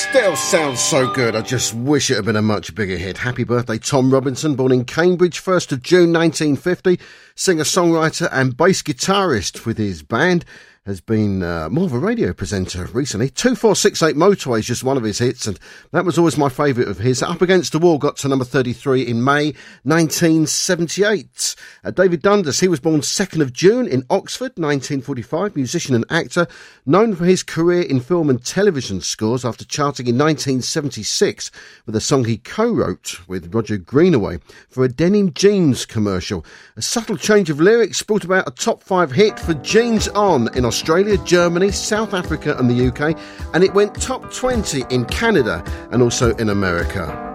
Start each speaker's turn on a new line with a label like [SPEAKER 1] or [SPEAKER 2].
[SPEAKER 1] Still sounds so good. I just wish it had been a much bigger hit. Happy birthday, Tom Robinson, born in Cambridge, 1st of June 1950. Singer-songwriter and bass guitarist with his band. Has been more of a radio presenter recently. 2468 Motorway is just one of his hits, and that was always my favourite of his. Up Against the Wall got to number 33 in May 1978. David Dundas, he was born 2nd of June in Oxford, 1945, musician and actor, known for his career in film and television scores after charting in 1976 with a song he co-wrote with Roger Greenaway for a denim jeans commercial. A subtle change of lyrics brought about a top 5 hit for Jeans On in Australia, Germany, South Africa and the UK, and it went top 20 in Canada and also in America.